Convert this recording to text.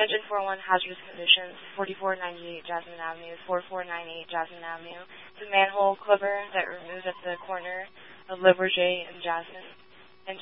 Attention 401 hazardous conditions, 4498 Jasmine Avenue, 4498 Jasmine Avenue. It's a manhole cover that removes at the corner of Le Bourget and Jasmine.